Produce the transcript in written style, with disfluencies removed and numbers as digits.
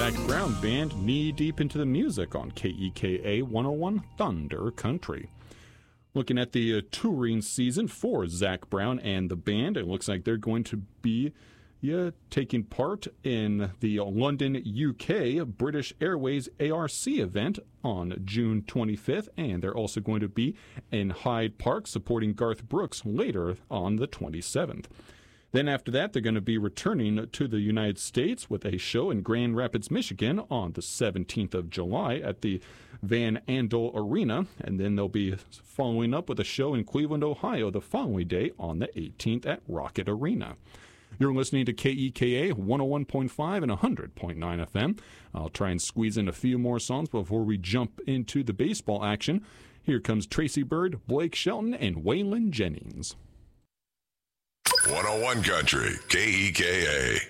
Zac Brown Band knee deep into the music on KEKA 101 Thunder Country. Looking at the touring season for Zac Brown and the band, it looks like they're going to be taking part in the London, UK British Airways ARC event on June 25th, and they're also going to be in Hyde Park supporting Garth Brooks later on the 27th. Then after that, they're going to be returning to the United States with a show in Grand Rapids, Michigan on the 17th of July at the Van Andel Arena, and then they'll be following up with a show in Cleveland, Ohio the following day on the 18th at Rocket Arena. You're listening to KEKA 101.5 and 100.9 FM. I'll try and squeeze in a few more songs before we jump into the baseball action. Here comes Tracy Byrd, Blake Shelton, and Waylon Jennings. 101 Country, KEKA.